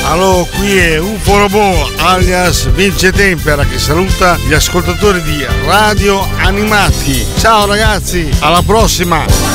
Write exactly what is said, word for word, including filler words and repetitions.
Allora, qui è Ufo Robot alias Vince Tempera che saluta gli ascoltatori di Radio Animati. Ciao ragazzi, alla prossima!